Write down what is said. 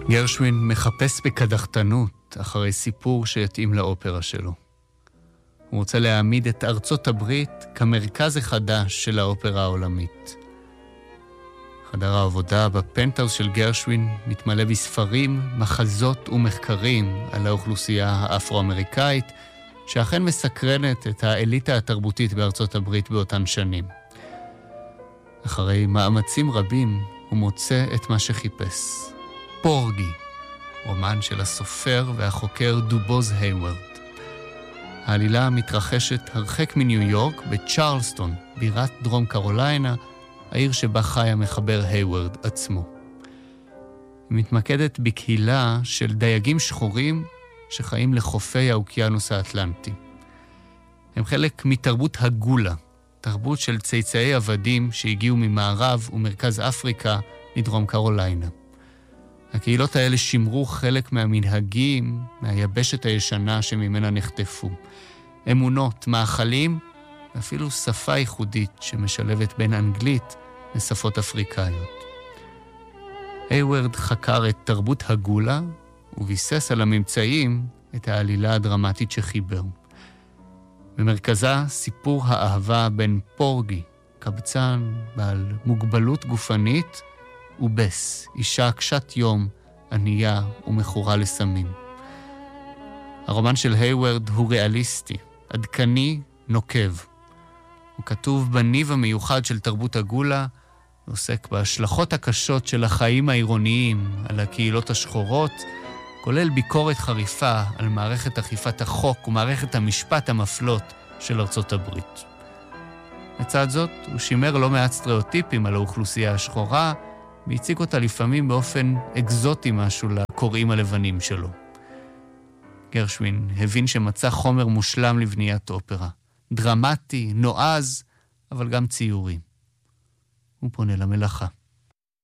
גרשווין מחפש בקדחתנות אחרי סיפור שיתאים לאופרה שלו. הוא רוצה להעמיד את ארצות הברית כמרכז החדש של האופרה העולמית. חדר העבודה בפנטהאוס של גרשווין מתמלא בספרים, מחזות ומחקרים על האוכלוסייה האפרו-אמריקאית, שאכן מסקרנת את האליטה התרבותית בארצות הברית באותן שנים. אחרי מאמצים רבים הוא מוצא את מה שחיפש. פורגי, רומן של הסופר והחוקר דובוז היוורד. העלילה מתרחשת הרחק מניו יורק בצ'רלסטון, בירת דרום קרוליינה, העיר שבה חי המחבר היוורד עצמו. היא מתמקדת בקהילה של דייגים שחורים שחיים לחופי האוקיינוס האטלנטי. הם חלק מתרבות הגולה, תרבות של צאצאי עבדים שהגיעו ממערב ומרכז אפריקה מדרום קרוליינה. הקהילות האלה שימרו חלק מהמנהגים, מהיבשת הישנה שממנה נחטפו. אמונות, מאכלים, ואפילו שפה ייחודית שמשלבת בין אנגלית לשפות אפריקאיות. היוורד חקר את תרבות הגולה וביסס על הממצאים את העלילה הדרמטית שחיבר. במרכזה סיפור האהבה בין פורגי, קבצן בעל מוגבלות גופנית, ובס, אישה קשת יום, ענייה ומכורה לסמים. הרומן של היוורד הוא ריאליסטי, עדכני, נוקב. הוא כתוב בניב המיוחד של תרבות הגולה, ועוסק בהשלכות הקשות של החיים העירוניים על הקהילות השחורות, כולל ביקורת חריפה על מערכת אכיפת החוק ומערכת המשפט המפלות של ארצות הברית. לצד זאת, הוא שימר לא מעט סטריאוטיפים על האוכלוסייה השחורה, והציג אותה לפעמים באופן אקזוטי משהו לקוראים הלבנים שלו. גרשווין הבין שמצא חומר מושלם לבניית אופרה. דרמטי, נועז, אבל גם ציורי. הוא פונה למלאכה.